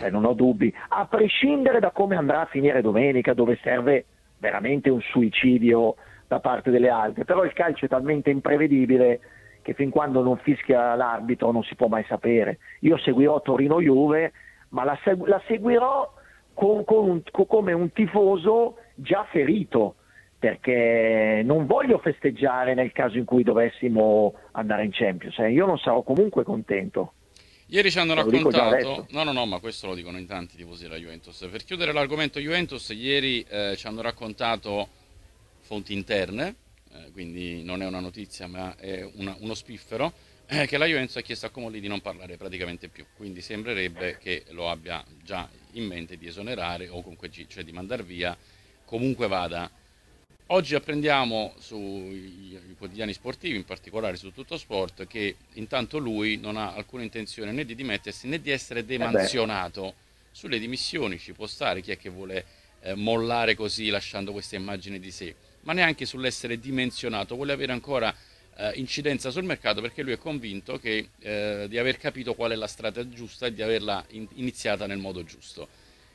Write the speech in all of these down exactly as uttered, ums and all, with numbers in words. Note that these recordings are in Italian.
cioè non ho dubbi, a prescindere da come andrà a finire domenica, dove serve veramente un suicidio da parte delle altre, però il calcio è talmente imprevedibile che fin quando non fischia l'arbitro non si può mai sapere. Io seguirò Torino-Juve, ma la, segu- la seguirò con, con un, con, come un tifoso già ferito, perché non voglio festeggiare nel caso in cui dovessimo andare in Champions, eh. Io non sarò comunque contento. Ieri ci hanno Te lo dico già raccontato, adesso. no no no, ma questo lo dicono in tanti tifosi della Juventus. Per chiudere l'argomento Juventus, ieri eh, ci hanno raccontato fonti interne, eh, quindi non è una notizia ma è una- uno spiffero, eh, che la Juventus ha chiesto a Comolli di non parlare praticamente più, quindi sembrerebbe che lo abbia già in mente di esonerare o comunque gi- cioè di mandar via, comunque vada. Oggi apprendiamo sui quotidiani sportivi, in particolare su Tutto Sport, che intanto lui non ha alcuna intenzione né di dimettersi né di essere Eh beh, demansionato. Sulle dimissioni ci può stare chi è che vuole eh, mollare così lasciando questa immagine di sé, ma neanche sull'essere dimensionato, vuole avere ancora eh, incidenza sul mercato perché lui è convinto che, eh, di aver capito qual è la strada giusta e di averla in- iniziata nel modo giusto.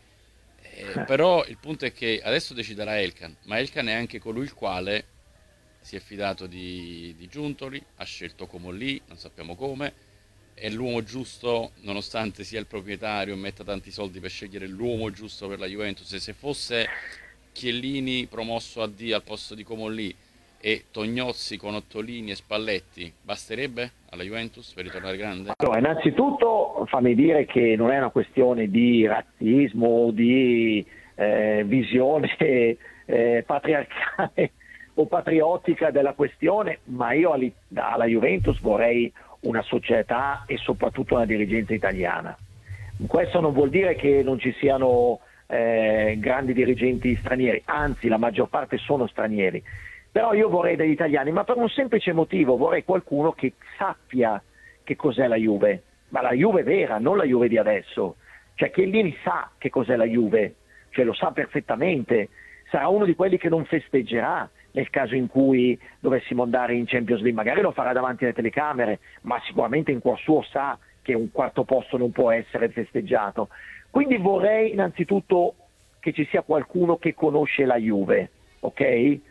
Eh, però il punto è che adesso deciderà Elkan, ma Elkan è anche colui il quale si è fidato di, di Giuntoli, ha scelto Comolli, non sappiamo come, è l'uomo giusto nonostante sia il proprietario e metta tanti soldi per scegliere l'uomo giusto per la Juventus. E se fosse Chiellini promosso a D al posto di Comolli e Tognozzi con Ottolini e Spalletti, basterebbe alla Juventus per ritornare grande? allora, innanzitutto fammi dire che non è una questione di razzismo, di eh, visione eh, patriarcale o patriottica della questione, ma io alli- alla Juventus vorrei una società e soprattutto una dirigenza italiana. Questo non vuol dire che non ci siano eh, grandi dirigenti stranieri, anzi la maggior parte sono stranieri, però io vorrei degli italiani, ma per un semplice motivo, vorrei qualcuno che sappia che cos'è la Juve, ma la Juve vera, non la Juve di adesso, cioè Chiellini sa che cos'è la Juve, cioè lo sa perfettamente, sarà uno di quelli che non festeggerà nel caso in cui dovessimo andare in Champions League, magari lo farà davanti alle telecamere, ma sicuramente in cuor suo sa che un quarto posto non può essere festeggiato. Quindi vorrei innanzitutto che ci sia qualcuno che conosce la Juve, ok?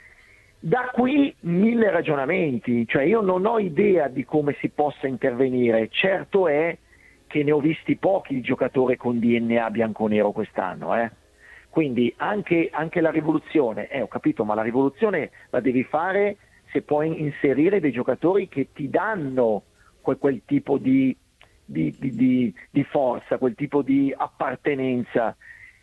Da qui mille ragionamenti, cioè io non ho idea di come si possa intervenire, certo è che ne ho visti pochi di giocatori con D N A bianconero quest'anno, eh? Quindi anche, anche la rivoluzione, eh, ho capito, ma la rivoluzione la devi fare se puoi inserire dei giocatori che ti danno quel, quel tipo di, di, di, di, di forza, quel tipo di appartenenza.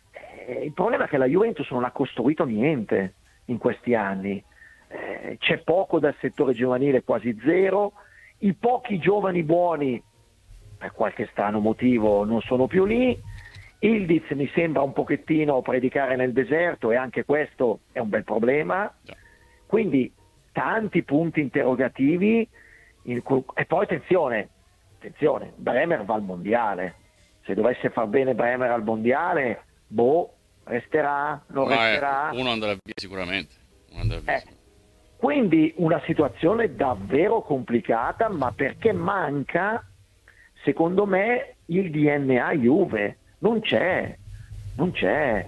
Eh, il problema è che la Juventus non ha costruito niente in questi anni. Eh, c'è poco dal settore giovanile, quasi zero, i pochi giovani buoni per qualche strano motivo non sono più lì, Ildiz mi sembra un pochettino predicare nel deserto e anche questo è un bel problema, Già. quindi tanti punti interrogativi in cui... e poi attenzione, attenzione, Bremer va al mondiale, se dovesse far bene Bremer al mondiale, boh, resterà, non Ma eh, resterà. uno andrà via sicuramente, uno andrà via Eh, sicuramente. quindi una situazione davvero complicata, ma perché manca, secondo me, il D N A Juve. Non c'è, non c'è.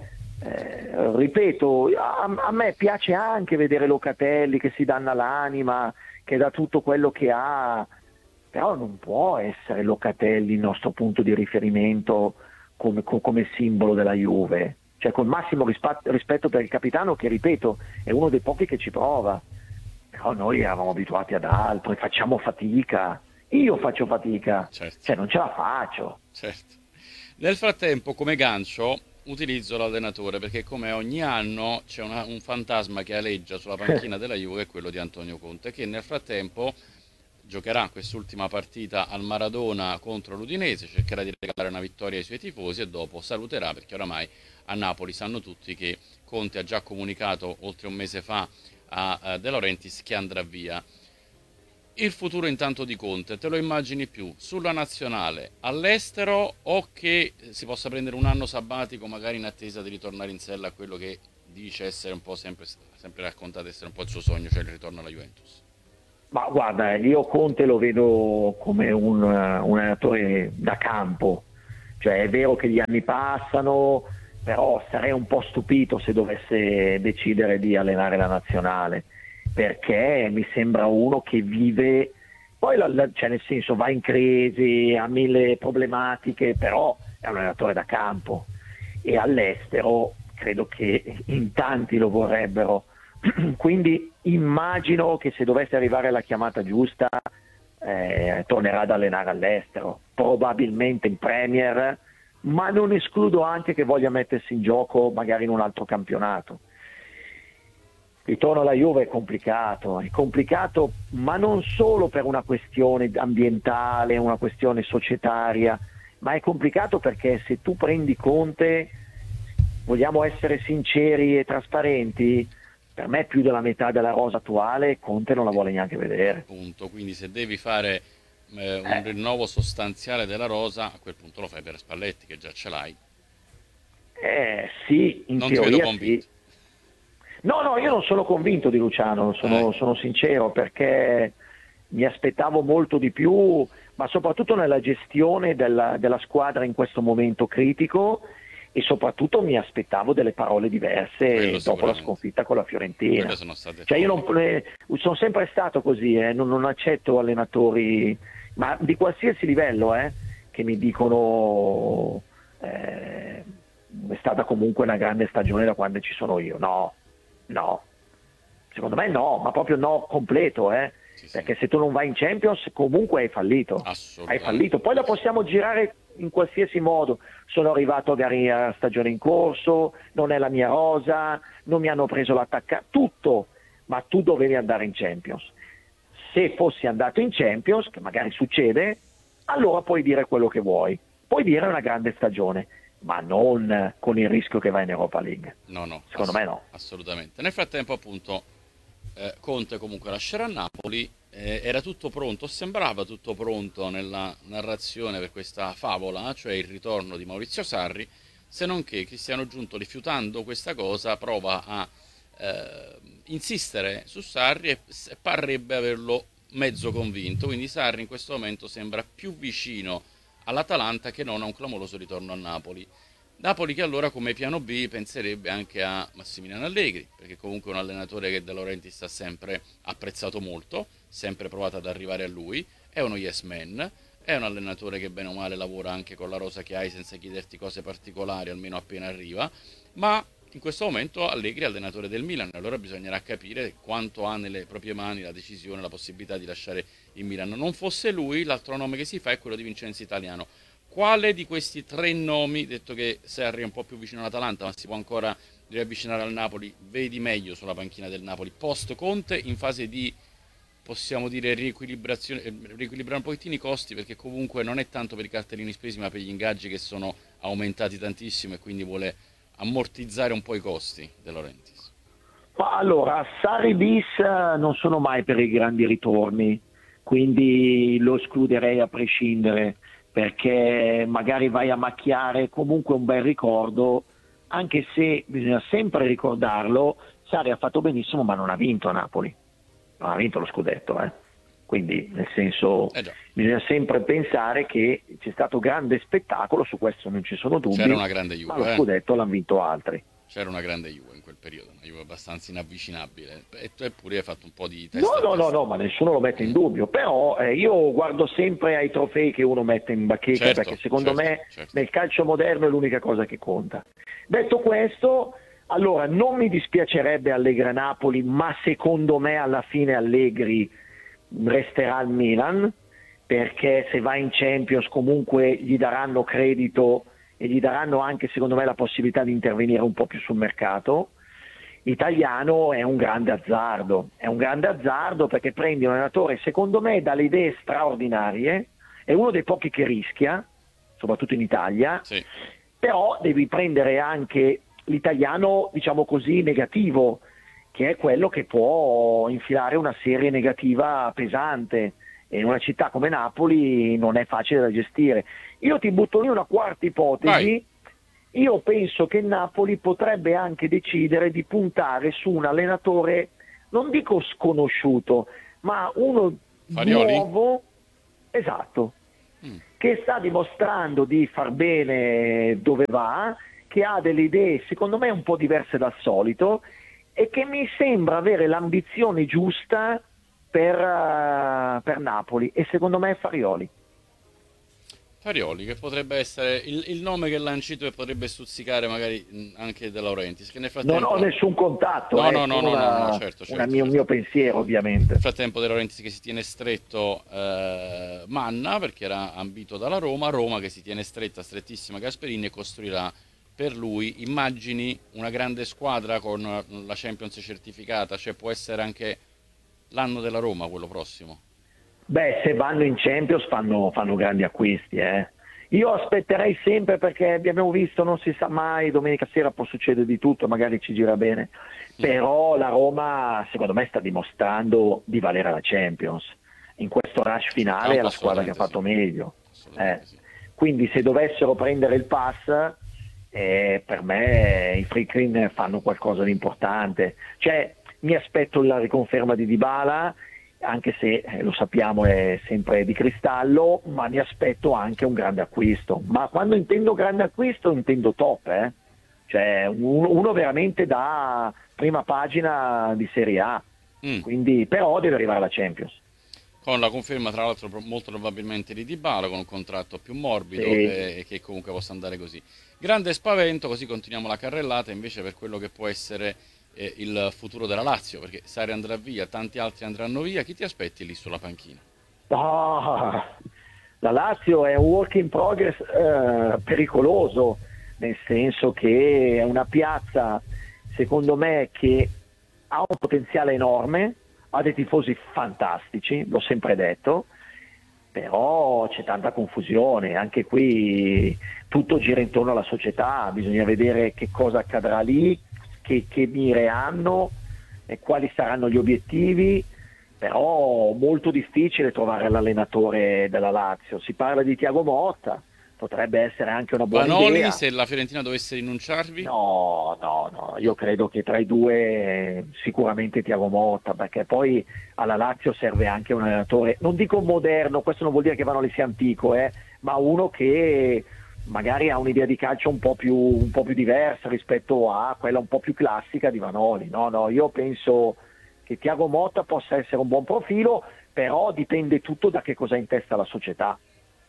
Eh, ripeto, a, a me piace anche vedere Locatelli che si danna l'anima, che dà tutto quello che ha, però non può essere Locatelli il nostro punto di riferimento come, co- come simbolo della Juve. Cioè, col massimo rispa- rispetto per il capitano, che ripeto, è uno dei pochi che ci prova. Però noi eravamo abituati ad altro e facciamo fatica. Io faccio fatica, Certo, cioè non ce la faccio. certo. Nel frattempo, come gancio, utilizzo l'allenatore perché come ogni anno c'è una- un fantasma che aleggia sulla panchina della Juve, che è quello di Antonio Conte, che nel frattempo giocherà quest'ultima partita al Maradona contro l'Udinese, cercherà di regalare una vittoria ai suoi tifosi e dopo saluterà perché oramai a Napoli sanno tutti che Conte ha già comunicato oltre un mese fa a eh, De Laurentiis che andrà via. Il futuro intanto di Conte, te lo immagini più sulla nazionale, all'estero o che si possa prendere un anno sabbatico magari in attesa di ritornare in sella a quello che dice essere un po' sempre, sempre raccontato essere un po' il suo sogno, cioè il ritorno alla Juventus? Ma guarda, io Conte lo vedo come un, un allenatore da campo, Cioè è vero che gli anni passano, però sarei un po' stupito se dovesse decidere di allenare la nazionale, perché mi sembra uno che vive, poi la, la, cioè nel senso va in crisi, ha mille problematiche, però è un allenatore da campo e all'estero credo che in tanti lo vorrebbero. Quindi immagino che se dovesse arrivare la chiamata giusta eh, tornerà ad allenare all'estero, probabilmente in Premier, ma non escludo anche che voglia mettersi in gioco magari in un altro campionato. Ritorno alla Juve è complicato, è complicato ma non solo per una questione ambientale, una questione societaria, ma è complicato perché se tu prendi Conte, vogliamo essere sinceri e trasparenti, per me più della metà della rosa attuale Conte non la vuole neanche vedere. Appunto, quindi se devi fare eh, un Eh. rinnovo sostanziale della rosa, a quel punto lo fai per Spalletti, che già ce l'hai. Eh sì, in Non ti vedo teoria convinto. sì. No, no, io non sono convinto di Luciano, sono, Eh. sono sincero, perché mi aspettavo molto di più, ma soprattutto nella gestione della, della squadra in questo momento critico, e soprattutto mi aspettavo delle parole diverse Quello dopo la sicuramente. sconfitta con la Fiorentina. Quelle sono state Cioè io forti. non, eh, sono sempre stato così, eh, non, non accetto allenatori, ma di qualsiasi livello, eh, che mi dicono eh, è stata comunque una grande stagione da quando ci sono io. No, no, secondo me no, ma proprio no completo, eh. Sì, sì. Perché se tu non vai in Champions comunque hai fallito. Hai Assolutamente. fallito. Poi la possiamo girare in qualsiasi modo. Sono arrivato a gare a stagione in corso, non è la mia rosa, non mi hanno preso l'attaccante, tutto, ma tu dovevi andare in Champions. Se fossi andato in Champions, che magari succede, allora puoi dire quello che vuoi. Puoi dire una grande stagione, ma non con il rischio che vai in Europa League. No, no, Secondo ass- me no. assolutamente. Nel frattempo, appunto, eh, Conte comunque lascerà Napoli. Eh, era tutto pronto, sembrava tutto pronto nella narrazione per questa favola, cioè il ritorno di Maurizio Sarri, se non che Cristiano Giunto, rifiutando questa cosa, prova a eh, insistere su Sarri e s- parrebbe averlo mezzo convinto. Quindi Sarri in questo momento sembra più vicino all'Atalanta che non a un clamoroso ritorno a Napoli. Napoli che allora come piano B penserebbe anche a Massimiliano Allegri, perché comunque è un allenatore che De Laurentiis ha sempre apprezzato molto, sempre provato ad arrivare a lui, è uno yes man, è un allenatore che bene o male lavora anche con la rosa che hai senza chiederti cose particolari, almeno appena arriva, ma in questo momento Allegri è allenatore del Milan, allora bisognerà capire quanto ha nelle proprie mani la decisione, la possibilità di lasciare il Milan. Non fosse lui, l'altro nome che si fa è quello di Vincenzo Italiano. Quale di questi tre nomi, detto che Sarri è un po' più vicino all'Atalanta, ma si può ancora riavvicinare al Napoli, vedi meglio sulla panchina del Napoli post Conte in fase di, possiamo dire, riequilibrazione, eh, riequilibrare un pochettino i costi, perché comunque non è tanto per i cartellini spesi ma per gli ingaggi che sono aumentati tantissimo e quindi vuole ammortizzare un po' i costi De Laurentiis. Ma allora, Sarri bis eh, non sono mai per i grandi ritorni, quindi lo escluderei a prescindere, perché magari vai a macchiare comunque un bel ricordo, anche se bisogna sempre ricordarlo, Sarri ha fatto benissimo ma non ha vinto a Napoli, non ha vinto lo scudetto, eh. Quindi nel senso Eh già, bisogna sempre pensare che c'è stato grande spettacolo, su questo non ci sono dubbi, c'era una grande ma lo Juve, eh? scudetto l'hanno vinto altri. C'era una grande Juve in quel periodo, una Juve abbastanza inavvicinabile, e tu eppure hai fatto un po' di No, testa a no, no, testa. no, ma nessuno lo mette in dubbio, però eh, io guardo sempre ai trofei che uno mette in bacheca, Certo, perché secondo certo, me certo. nel calcio moderno è l'unica cosa che conta. Detto questo, allora non mi dispiacerebbe Allegri a Napoli, ma secondo me alla fine Allegri resterà al Milan, perché se va in Champions comunque gli daranno credito e gli daranno anche secondo me la possibilità di intervenire un po' più sul mercato. Italiano è un grande azzardo, è un grande azzardo perché prendi un allenatore secondo me dalle idee straordinarie, è uno dei pochi che rischia, soprattutto in Italia, Sì. però devi prendere anche l'italiano, diciamo così, negativo, che è quello che può infilare una serie negativa pesante, e in una città come Napoli non è facile da gestire. Io ti butto lì una quarta ipotesi. Vai. Io penso che il Napoli potrebbe anche decidere di puntare su un allenatore, non dico sconosciuto, ma uno Farioli? nuovo, esatto, Mm. che sta dimostrando di far bene dove va, che ha delle idee secondo me un po' diverse dal solito e che mi sembra avere l'ambizione giusta per, uh, per Napoli, e secondo me è Farioli. Farioli, che potrebbe essere il, il nome che lanci tu e potrebbe stuzzicare magari mh, anche De Laurentiis, che nel Non ho frattempo... nessun contatto, No, è no, no, solo no, no, no, una, certo, una certo, mio- un certo. mio pensiero ovviamente. Nel frattempo De Laurentiis che si tiene stretto eh, Manna, perché era ambito dalla Roma, Roma che si tiene stretta, strettissima Gasperini, e costruirà per lui, immagini, una grande squadra con la Champions certificata, cioè può essere anche l'anno della Roma quello prossimo. Beh, se vanno in Champions fanno, fanno grandi acquisti, eh. Io aspetterei sempre, perché abbiamo visto, non si sa mai, domenica sera può succedere di tutto, magari ci gira bene, però la Roma secondo me sta dimostrando di valere la Champions. In questo rush Sul finale è campo la squadra che ha assolutamente sì, fatto meglio. Eh. assolutamente sì. Quindi se dovessero prendere il pass, eh, per me i Friedkin fanno qualcosa di importante. Cioè, mi aspetto la riconferma di Dybala, anche se eh, lo sappiamo è sempre di cristallo, ma mi aspetto anche un grande acquisto. Ma quando intendo grande acquisto intendo top, eh? Cioè un- uno veramente da prima pagina di Serie A, Mm. quindi però deve arrivare alla Champions. Con la conferma tra l'altro pro- molto probabilmente di Dybala, con un contratto più morbido Sì. e, e che comunque possa andare così. Grande spavento, così continuiamo la carrellata invece per quello che può essere eh, il futuro della Lazio, perché Sarri andrà via, tanti altri andranno via, chi ti aspetti lì sulla panchina? Ah, la Lazio è un work in progress eh, pericoloso, nel senso che è una piazza, secondo me, che ha un potenziale enorme, ha dei tifosi fantastici, l'ho sempre detto, però c'è tanta confusione, anche qui tutto gira intorno alla società, bisogna vedere che cosa accadrà lì, che, che mire hanno e quali saranno gli obiettivi, però molto difficile trovare l'allenatore della Lazio. Si parla di Thiago Motta, potrebbe essere anche una buona Vanoli, idea. se la Fiorentina dovesse rinunciarvi? No, no, no, io credo che tra i due eh, sicuramente Thiago Motta, perché poi alla Lazio serve anche un allenatore, non dico moderno, questo non vuol dire che Vanoli sia antico, eh, ma uno che magari ha un'idea di calcio un po' più, un po' più diversa rispetto a quella un po' più classica di Vanoli. No, no, io penso che Thiago Motta possa essere un buon profilo, però dipende tutto da che cosa ha in testa la società.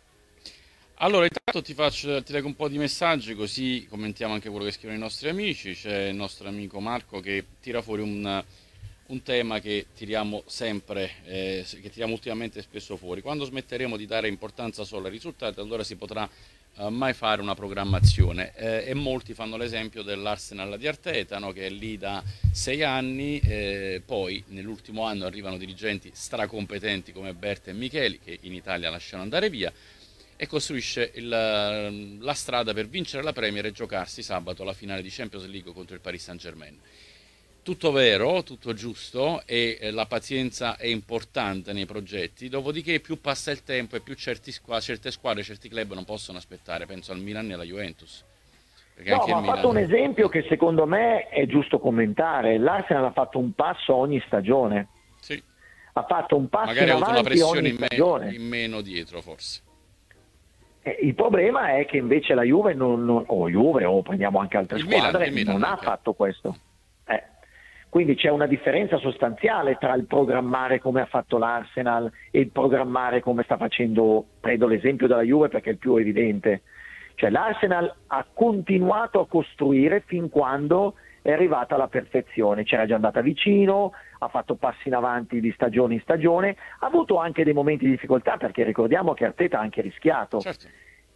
Allora, intanto ti faccio, ti leggo un po' di messaggi così commentiamo anche quello che scrivono i nostri amici. C'è il nostro amico Marco che tira fuori un, un tema che tiriamo sempre, eh, che tiriamo ultimamente spesso fuori. Quando smetteremo di dare importanza solo ai risultati, allora si potrà eh, mai fare una programmazione. Eh, e molti fanno l'esempio dell'Arsenal di Arteta, no, che è lì da sei anni, eh, poi nell'ultimo anno arrivano dirigenti stracompetenti come Berta e Micheli, che in Italia lasciano andare via, e costruisce il, la strada per vincere la Premier e giocarsi sabato la finale di Champions League contro il Paris Saint-Germain. Tutto vero, tutto giusto, e la pazienza è importante nei progetti, dopodiché più passa il tempo e più certi squa- certe squadre, certi club non possono aspettare, penso al Milan e alla Juventus. Perché No, anche il ma ha fatto un Milan... esempio che secondo me è giusto commentare. L'Arsenal ha fatto un passo ogni stagione, Sì, ha fatto un passo magari in ha avuto una avanti pressione ogni in, me- stagione. in meno dietro, forse. Eh, Il problema è che invece la Juve, non, non- o Juve, o prendiamo anche altre Il Milan, squadre, il Milan non ha anche. fatto questo. Eh, Quindi c'è una differenza sostanziale tra il programmare come ha fatto l'Arsenal e il programmare come sta facendo, prendo l'esempio della Juve perché è il più evidente. Cioè l'Arsenal ha continuato a costruire fin quando è arrivata alla perfezione, c'era già andata vicino, ha fatto passi in avanti di stagione in stagione, ha avuto anche dei momenti di difficoltà perché ricordiamo che Arteta ha anche rischiato, Certo.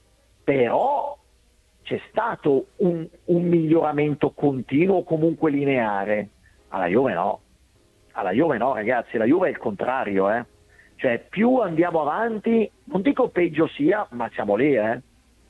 però c'è stato un, un miglioramento continuo, comunque lineare. Alla Juve no, alla Juve no ragazzi, la Juve è il contrario, eh. Cioè più andiamo avanti, non dico peggio sia, ma siamo lì, eh.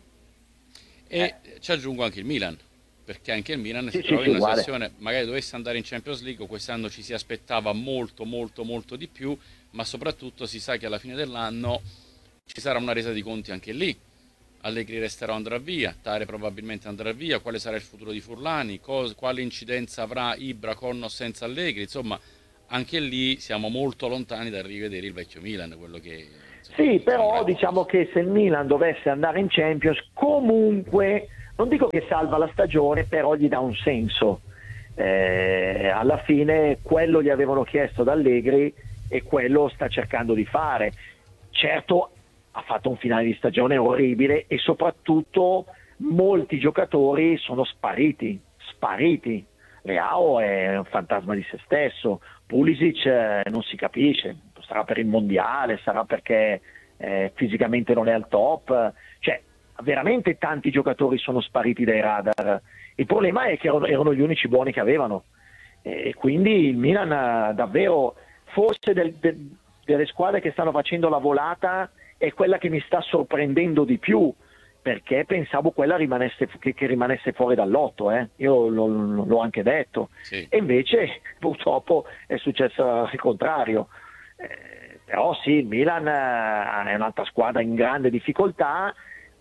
E ci aggiungo anche il Milan, perché anche il Milan Sì, si sì, trova sì, in una uguale. situazione, magari dovesse andare in Champions League, quest'anno ci si aspettava molto molto molto di più, ma soprattutto si sa che alla fine dell'anno ci sarà una resa di conti anche lì. Allegri resterà o andrà via, Tare probabilmente andrà via, quale sarà il futuro di Furlani, cos- quale incidenza avrà Ibra con o senza Allegri, insomma anche lì siamo molto lontani dal rivedere il vecchio Milan, quello che Sì, però diciamo che se il Milan dovesse andare in Champions, comunque, non dico che salva la stagione, però gli dà un senso. Eh, alla fine quello gli avevano chiesto da Allegri e quello sta cercando di fare. Certo, ha fatto un finale di stagione orribile e soprattutto molti giocatori sono spariti, spariti. Leao è un fantasma di se stesso, Pulisic eh, non si capisce, sarà per il mondiale, sarà perché eh, fisicamente non è al top, cioè veramente tanti giocatori sono spariti dai radar. Il problema è che erano, erano gli unici buoni che avevano e quindi il Milan ha davvero, forse del, del, delle squadre che stanno facendo la volata è quella che mi sta sorprendendo di più, perché pensavo quella rimanesse, che, che rimanesse fuori dall'otto, eh? Io lo, lo, l'ho anche detto, sì. E invece purtroppo è successo il contrario. Eh, però sì, il Milan è un'altra squadra in grande difficoltà,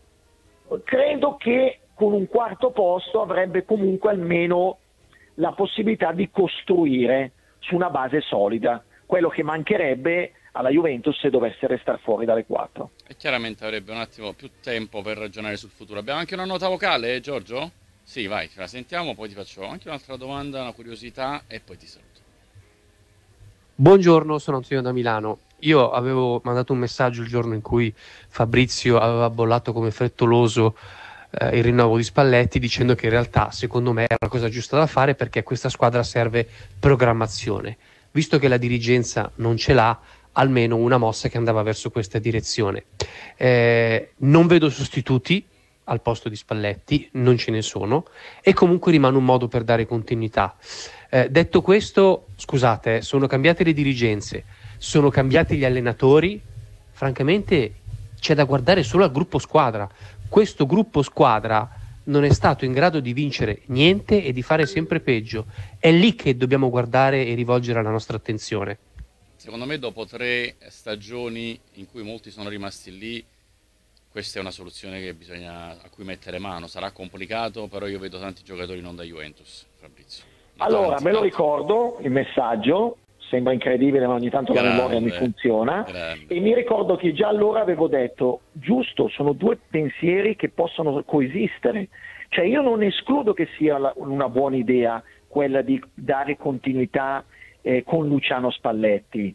credo che con un quarto posto avrebbe comunque almeno la possibilità di costruire su una base solida, quello che mancherebbe alla Juventus se dovesse restare fuori dalle quattro. E chiaramente avrebbe un attimo più tempo per ragionare sul futuro. Abbiamo anche una nota vocale, eh, Giorgio? Sì, vai, ce la sentiamo, poi ti faccio anche un'altra domanda, una curiosità e poi ti saluto. Buongiorno, sono Antonio da Milano. Io avevo mandato un messaggio il giorno in cui Fabrizio aveva bollato come frettoloso eh, il rinnovo di Spalletti, dicendo che in realtà secondo me è la cosa giusta da fare perché a questa squadra serve programmazione. Visto che la dirigenza non ce l'ha, almeno una mossa che andava verso questa direzione. Eh, non vedo sostituti al posto di Spalletti, non ce ne sono, e comunque rimane un modo per dare continuità. Eh, detto questo, scusate, sono cambiate le dirigenze, sono cambiati gli allenatori, francamente c'è da guardare solo al gruppo squadra. Questo gruppo squadra non è stato in grado di vincere niente e di fare sempre peggio. È lì che dobbiamo guardare e rivolgere la nostra attenzione. Secondo me dopo tre stagioni in cui molti sono rimasti lì, questa è una soluzione che bisogna, a cui mettere mano. Sarà complicato, però io vedo tanti giocatori non da Juventus, Fabrizio. Allora, tanti, me lo tanti. ricordo, il messaggio, sembra incredibile ma ogni tanto Grande, la memoria mi funziona, grande. E mi ricordo che già allora avevo detto, giusto, sono due pensieri che possono coesistere, cioè io non escludo che sia la, una buona idea quella di dare continuità eh, con Luciano Spalletti,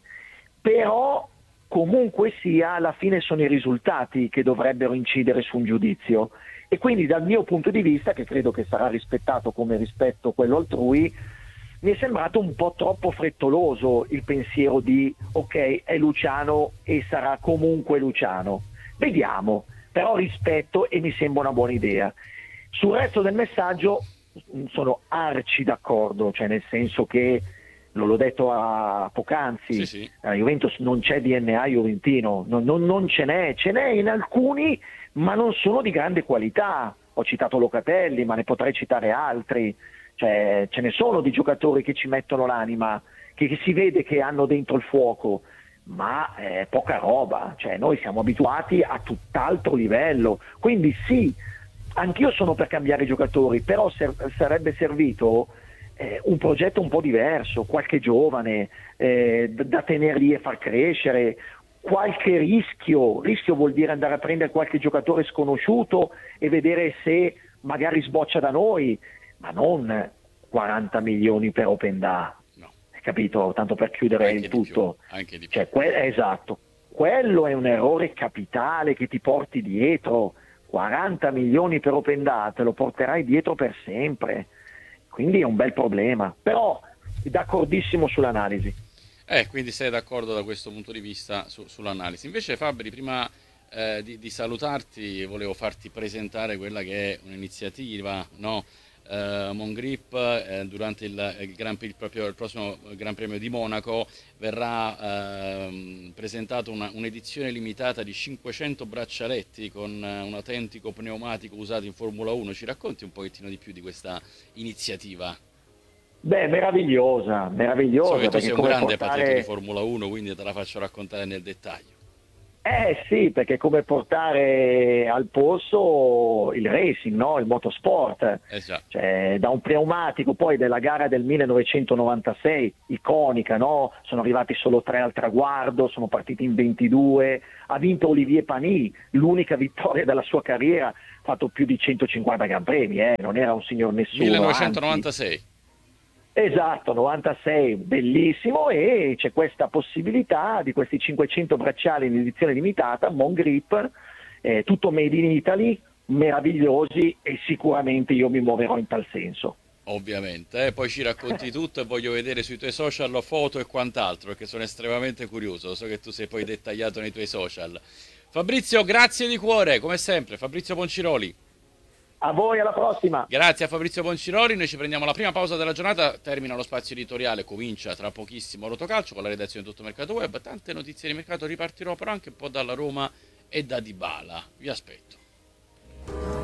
però comunque sia alla fine sono i risultati che dovrebbero incidere su un giudizio. E quindi dal mio punto di vista, che credo che sarà rispettato come rispetto quello altrui, mi è sembrato un po' troppo frettoloso il pensiero di ok, è Luciano e sarà comunque Luciano. Vediamo, però rispetto e mi sembra una buona idea. Sul resto del messaggio sono arci d'accordo, cioè nel senso che, l'ho detto a poc'anzi, sì, sì. La Juventus non c'è D N A juventino, non, non, non ce n'è, ce n'è in alcuni, ma non sono di grande qualità. Ho citato Locatelli, ma ne potrei citare altri, cioè ce ne sono di giocatori che ci mettono l'anima, che, che si vede che hanno dentro il fuoco, ma è poca roba, cioè noi siamo abituati a tutt'altro livello, quindi sì, anch'io sono per cambiare i giocatori, però ser- sarebbe servito eh, un progetto un po' diverso, qualche giovane eh, d- da tenerli e far crescere, qualche rischio, rischio vuol dire andare a prendere qualche giocatore sconosciuto e vedere se magari sboccia da noi, ma non quaranta milioni per Open Da, No. capito? Tanto per chiudere Anche il di tutto. più, anche di più. Cioè, que- esatto, quello è un errore capitale che ti porti dietro. quaranta milioni per Open Da, te lo porterai dietro per sempre, quindi è un bel problema, però d'accordissimo sull'analisi. Eh, quindi sei d'accordo da questo punto di vista su- sull'analisi. Invece Fabri, prima eh, di, di salutarti, volevo farti presentare quella che è un'iniziativa, no? Uh, Mongrip eh, durante il, il, Gran, il, proprio, il prossimo Gran Premio di Monaco verrà uh, presentata una, un'edizione limitata di cinquecento braccialetti con uh, un autentico pneumatico usato in Formula uno. Ci racconti un pochettino di più di questa iniziativa? Beh, meravigliosa, meravigliosa. So che tu perché sei un come grande portare... patriota di Formula uno, quindi te la faccio raccontare nel dettaglio. Eh sì, perché è come portare al polso il racing, no? Il motorsport. Eh già. Cioè, da un pneumatico poi della gara del millenovecentonovantasei, iconica, no? Sono arrivati solo tre al traguardo, sono partiti in ventidue, ha vinto Olivier Panis, l'unica vittoria della sua carriera, ha fatto più di centocinquanta Gran Premi, eh? Non era un signor nessuno. millenovecentonovantasei. Anzi. Esatto, novantasei, bellissimo, e c'è questa possibilità di questi cinquecento bracciali in edizione limitata, Mongrip, eh, tutto made in Italy, meravigliosi, e sicuramente io mi muoverò in tal senso. Ovviamente, eh? Poi ci racconti tutto e voglio vedere sui tuoi social foto e quant'altro, perché sono estremamente curioso, so che tu sei poi dettagliato nei tuoi social. Fabrizio, grazie di cuore, come sempre, Fabrizio Ponciroli. A voi, alla prossima! Grazie a Fabrizio Ponciroli, noi ci prendiamo la prima pausa della giornata, termina lo spazio editoriale, comincia tra pochissimo Rotocalcio con la redazione di Tutto Mercato Web, tante notizie di mercato, ripartirò però anche un po' dalla Roma e da Dybala, vi aspetto.